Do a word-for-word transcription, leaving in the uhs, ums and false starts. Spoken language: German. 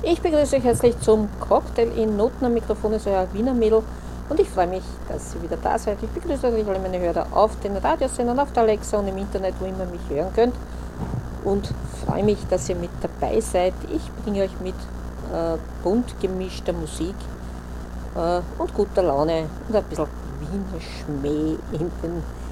Ich begrüße euch herzlich zum Cocktail in Noten. Am Mikrofon ist euer Wiener Mädel und ich freue mich, dass ihr wieder da seid. Ich begrüße natürlich alle meine Hörer auf den Radiosendern, auf der Alexa und im Internet, wo immer mich hören könnt. Und freue mich, dass ihr mit dabei seid. Ich bringe euch mit äh, bunt gemischter Musik äh, und guter Laune und ein bisschen Wiener Schmäh in den